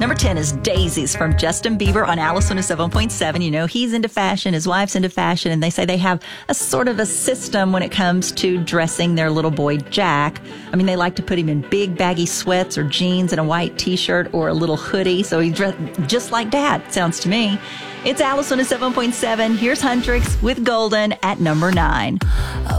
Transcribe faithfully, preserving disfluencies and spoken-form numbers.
Number ten is Daisies from Justin Bieber on Alice one oh seven point seven. You know, he's into fashion, his wife's into fashion, and they say they have a sort of a system when it comes to dressing their little boy Jack. I mean, they like to put him in big baggy sweats or jeans and a white t-shirt or a little hoodie, so he dressed just like Dad, sounds to me. It's Alice one oh seven point seven. Here's Huntrix with Golden at number nine.